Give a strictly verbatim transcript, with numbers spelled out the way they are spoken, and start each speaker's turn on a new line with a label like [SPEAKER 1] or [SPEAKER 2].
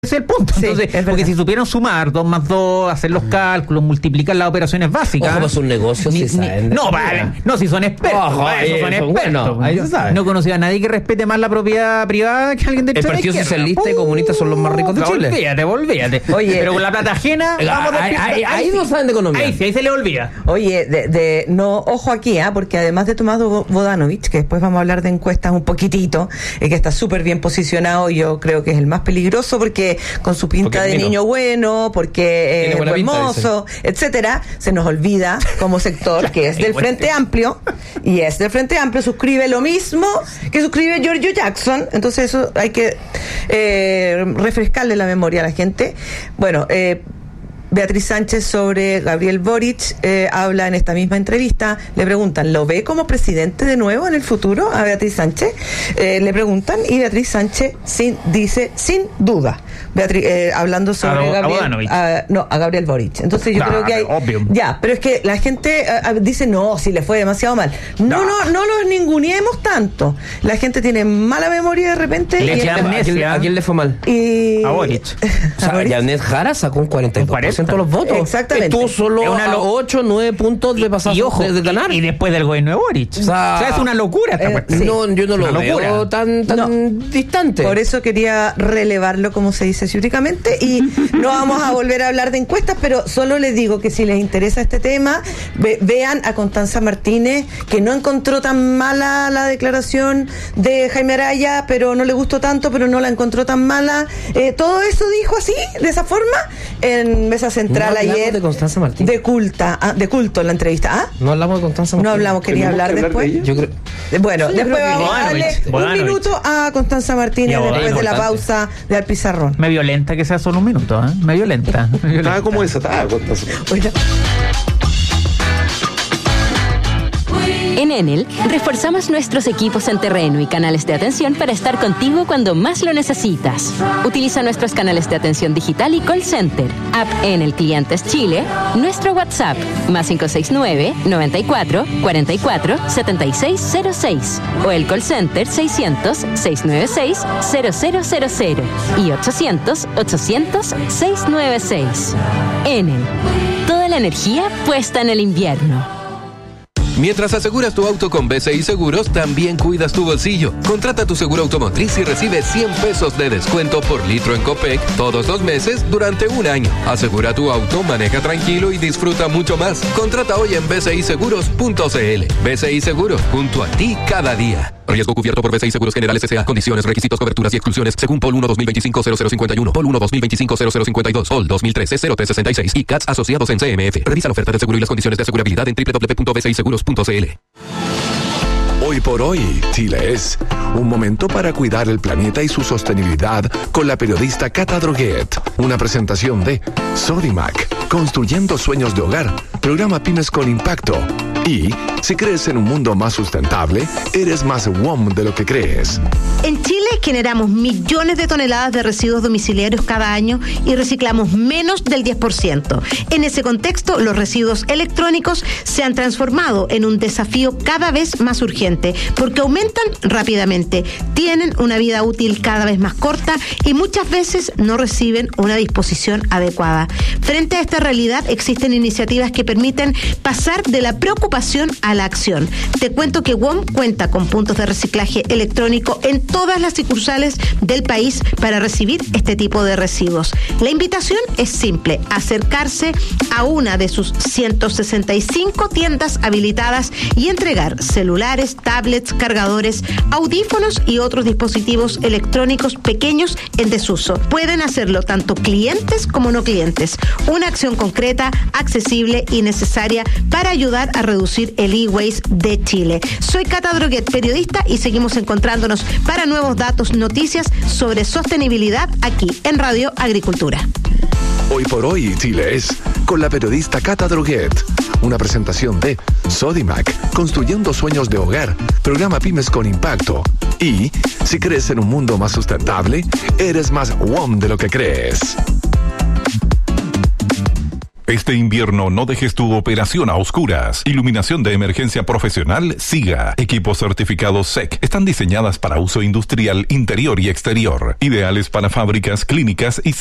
[SPEAKER 1] Ese es el punto.
[SPEAKER 2] Sí,
[SPEAKER 1] Entonces,
[SPEAKER 2] es
[SPEAKER 1] porque si supieran sumar dos más dos, hacer los cálculos, multiplicar las operaciones básicas.
[SPEAKER 3] Ojo, son negocios,
[SPEAKER 1] ni,
[SPEAKER 3] si
[SPEAKER 1] ni,
[SPEAKER 3] saben.
[SPEAKER 1] No, vale. No, si son expertos.
[SPEAKER 3] Ojo,
[SPEAKER 1] para eso
[SPEAKER 3] eh,
[SPEAKER 1] son
[SPEAKER 3] son
[SPEAKER 1] expertos.
[SPEAKER 3] buenos, ahí se sabe.
[SPEAKER 1] No conocía a nadie que respete más la propiedad privada que alguien de
[SPEAKER 3] El Partido Socialista y Comunista son los más ricos de
[SPEAKER 1] no,
[SPEAKER 3] Chile.
[SPEAKER 1] Olvídate, olvídate.
[SPEAKER 2] Oye,
[SPEAKER 1] pero con la plata ajena, vamos a
[SPEAKER 3] ahí, ahí, ahí no saben de economía.
[SPEAKER 1] Ahí sí, ahí se le olvida.
[SPEAKER 2] Oye, de, de no, ojo aquí, ¿ah? Porque además de Tomás Bodanovich, que después vamos a hablar de encuestas un poquitito, eh, que está súper bien posicionado, yo creo que es el más peligroso porque con su pinta de niño bueno, porque es buen mozo, etcétera, se nos olvida como sector que es del Frente Amplio, y es del Frente Amplio, suscribe lo mismo que suscribe Giorgio Jackson, entonces eso hay que eh, refrescarle la memoria a la gente. Bueno, eh Beatriz Sánchez sobre Gabriel Boric eh, habla en esta misma entrevista, le preguntan, ¿lo ve como presidente de nuevo en el futuro a Beatriz Sánchez? Eh, le preguntan y Beatriz Sánchez sin, dice sin duda, Beatriz, eh, hablando sobre
[SPEAKER 1] a,
[SPEAKER 2] Gabriel,
[SPEAKER 1] a
[SPEAKER 2] a, no, a Gabriel Boric. Entonces yo
[SPEAKER 1] nah,
[SPEAKER 2] creo que hay,
[SPEAKER 1] obvio.
[SPEAKER 2] ya, pero es que la gente eh, dice no, si le fue demasiado mal. No, nah. no, no los ninguneemos tanto. La gente tiene mala memoria de repente.
[SPEAKER 1] Le
[SPEAKER 2] y
[SPEAKER 1] ¿A, quién,
[SPEAKER 3] ¿A quién le fue mal?
[SPEAKER 2] Y...
[SPEAKER 1] A Boric.
[SPEAKER 3] O sea, Janet Jara sacó un cuarenta y dos por ciento de los votos.
[SPEAKER 2] Exactamente.
[SPEAKER 3] Estuvo solo
[SPEAKER 1] una lo...
[SPEAKER 3] a ocho, nueve puntos de pasar
[SPEAKER 1] y, ojo,
[SPEAKER 3] de, de ganar.
[SPEAKER 1] Y, y después del gobierno de Boric. O sea, o sea es una locura esta
[SPEAKER 2] eh,
[SPEAKER 1] sí.
[SPEAKER 3] No, yo no lo
[SPEAKER 1] una
[SPEAKER 3] veo
[SPEAKER 1] locura.
[SPEAKER 3] tan, tan no. distante.
[SPEAKER 2] Por eso quería relevarlo, como se dice ciúticamente, y no vamos a volver a hablar de encuestas, pero solo les digo que si les interesa este tema, ve, vean a Constanza Martínez, que no encontró tan mala la declaración de Jaime Araya, pero no le gustó tanto, pero no la encontró tan mala. Eh, todo eso dijo así, de esa forma, en Mesa Central
[SPEAKER 3] no
[SPEAKER 2] ayer.
[SPEAKER 3] De Constanza Martínez.
[SPEAKER 2] De culta, ah, de culto en la entrevista. ¿Ah?
[SPEAKER 3] No hablamos de Constanza Martínez.
[SPEAKER 2] No hablamos, quería hablar después.
[SPEAKER 3] De yo creo...
[SPEAKER 2] Bueno,
[SPEAKER 1] sí,
[SPEAKER 2] después vamos
[SPEAKER 1] Bodanovich,
[SPEAKER 2] a darle
[SPEAKER 1] Bodanovich.
[SPEAKER 2] un minuto a Constanza Martínez después de la pausa de Al Pizarrón.
[SPEAKER 1] Me violenta que sea solo un minuto, ¿eh? Me violenta. Me violenta.
[SPEAKER 4] Estaba como desatada, Constanza.
[SPEAKER 2] Oye.
[SPEAKER 5] En Enel, reforzamos nuestros equipos en terreno y canales de atención para estar contigo cuando más lo necesitas. Utiliza nuestros canales de atención digital y call center, app Enel Clientes Chile, nuestro WhatsApp, más cinco seis nueve, noventa y cuatro, cuarenta y cuatro, setenta y seis cero seis, o el call center seiscientos, seiscientos noventa y seis, cero cero cero cero y ochocientos, ochocientos, seiscientos noventa y seis. Enel, toda la energía puesta en el invierno.
[SPEAKER 6] Mientras aseguras tu auto con B C I Seguros, también cuidas tu bolsillo. Contrata tu seguro automotriz y recibe cien pesos de descuento por litro en Copec todos los meses durante un año. Asegura tu auto, maneja tranquilo y disfruta mucho más. Contrata hoy en b c i seguros punto c l. B C I Seguros, junto a ti cada día. Riesgo cubierto por B C I Seguros Generales S A. Condiciones, requisitos, coberturas y exclusiones según P O L uno dos mil veinticinco cero cero cincuenta y uno, P O L uno dos mil veinticinco cero cero cincuenta y dos, P O L dos mil trece cero tres sesenta y seis y C A T S asociados en C M F. Revisa la oferta de seguro y las condiciones de asegurabilidad en doble u doble u doble u punto b c i seguros punto c l.
[SPEAKER 7] Hoy por hoy, Chile es un momento para cuidar el planeta y su sostenibilidad con la periodista Cata Droguet. Una presentación de Sodimac, construyendo sueños de hogar, programa Pymes con Impacto. Y, si crees en un mundo más sustentable, eres más W O M de lo que crees.
[SPEAKER 8] En Chile generamos millones de toneladas de residuos domiciliarios cada año y reciclamos menos del diez por ciento. En ese contexto, los residuos electrónicos se han transformado en un desafío cada vez más urgente porque aumentan rápidamente, tienen una vida útil cada vez más corta y muchas veces no reciben una disposición adecuada. Frente a esta realidad, existen iniciativas que permiten pasar de la preocupación a la acción. Te cuento que W O M cuenta con puntos de reciclaje electrónico en todas las sucursales del país para recibir este tipo de residuos. La invitación es simple: acercarse a una de sus ciento sesenta y cinco tiendas habilitadas y entregar celulares, tablets, cargadores, audífonos y otros dispositivos electrónicos pequeños en desuso. Pueden hacerlo tanto clientes como no clientes. Una acción concreta, accesible y necesaria para ayudar a reducir el e-waste de Chile. Soy Cata Droguet, periodista, y seguimos encontrándonos para nuevos datos, noticias sobre sostenibilidad aquí en Radio Agricultura.
[SPEAKER 7] Hoy por hoy, Chile es con la periodista Cata Droguet. Una presentación de Sodimac, construyendo sueños de hogar, programa Pymes con Impacto. Y, si crees en un mundo más sustentable, eres más W O M de lo que crees.
[SPEAKER 4] Este invierno no dejes tu operación a oscuras. Iluminación de emergencia profesional SIGA. Equipos certificados S E C. Están diseñadas para uso industrial interior y exterior. Ideales para fábricas, clínicas y